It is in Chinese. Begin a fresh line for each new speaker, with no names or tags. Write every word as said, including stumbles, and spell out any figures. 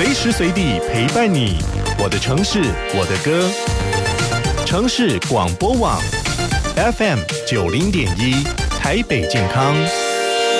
随时随地陪伴你。我的城市，我的歌。城市广播网 F M 九零点一，台北健康。